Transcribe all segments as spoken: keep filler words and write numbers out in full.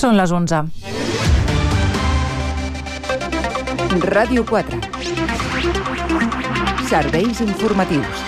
Són les onze. Ràdio quatre. Serveis informatius.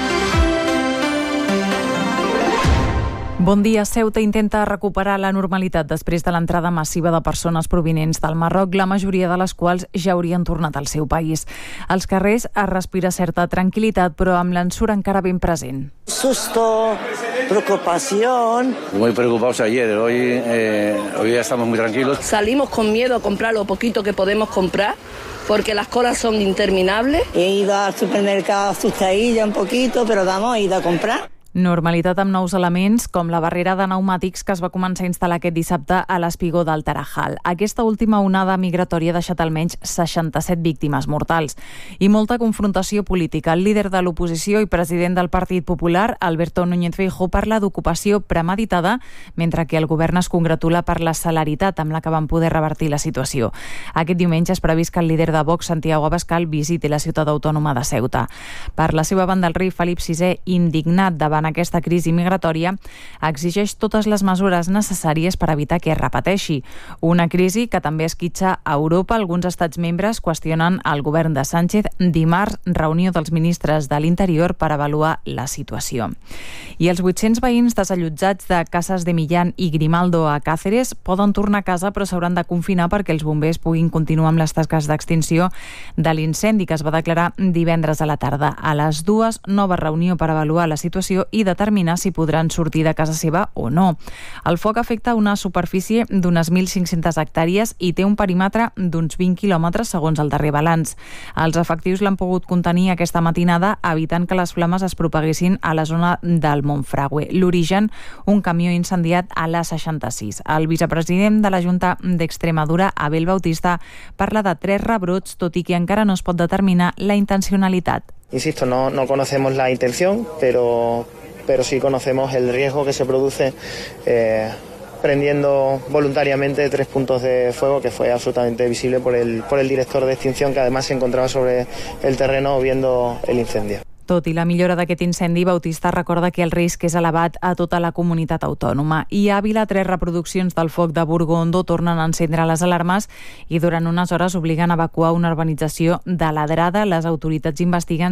Bon dia. Ceuta intenta recuperar la normalitat després de l'entrada massiva de persones provinents del Marroc, la majoria de les quals ja haurien tornat al seu país. Als carrers es respira certa tranquil·litat, però amb l'ensura encara ben present. Susto, preocupación. Muy preocupados ayer, hoy, eh, hoy ya estamos muy tranquilos. Salimos con miedo a comprar lo poquito que podemos comprar, porque las colas son interminables. He ido al supermercado asustadilla un poquito, pero vamos, he ido a comprar. Normalitat amb nous elements, com la barrera de pneumàtics que es va començar a instal·lar aquest dissabte a l'espigó del Tarajal. Aquesta última onada migratòria ha deixat almenys seixanta-set víctimes mortals. I molta confrontació política. El líder de l'oposició i president del Partit Popular, Alberto Núñez Feijóo, parla d'ocupació premeditada, mentre que el govern es congratula per la celeritat amb la que van poder revertir la situació. Aquest diumenge és previst que el líder de Vox, Santiago Abascal, visiti la ciutat autònoma de Ceuta. Per la seva banda, el rei Felip sisè, indignat davant aquesta crisi migratòria, exigeix totes les mesures necessàries per evitar que es repeteixi. Una crisi que també esquitxa a Europa. Alguns estats membres qüestionen el govern de Sánchez. Dimarts, reunió dels ministres de l'Interior per avaluar la situació. I els vuit-cents veïns desallotjats de Casas de Millán i Grimaldo a Càceres poden tornar a casa, però s'hauran de confinar perquè els bombers puguin continuar amb les tasques d'extinció de l'incendi que es va declarar divendres a la tarda. A les dues, nova reunió per avaluar la situació i determinar si podran sortir de casa seva o no. El foc afecta una superfície d'unes mil cinc-centes hectàrees i té un perímetre d'uns vint quilòmetres segons el darrer balanç. Els efectius l'han pogut contenir aquesta matinada, evitant que les flames es propaguessin a la zona del Monfragüe. L'origen, un camió incendiat a la seixanta-sis. El vicepresident de la Junta d'Extremadura, Abel Bautista, parla de tres rebrots, tot i que encara no es pot determinar la intencionalitat. Insisto, no, no conocemos la intención, pero, pero sí conocemos el riesgo que se produce eh, prendiendo voluntariamente tres puntos de fuego, que fue absolutamente visible por el, por el director de extinción, que además se encontraba sobre el terreno viendo el incendio. Tot i la millora d'aquest incendi, Bautista recorda que el risc és elevat a tota la comunitat autònoma. I a Àvila, tres reproduccions del foc de Burgondo tornen a encendre les alarmes i durant unes hores obliguen a evacuar una urbanització de Ladrada. Les autoritats investiguen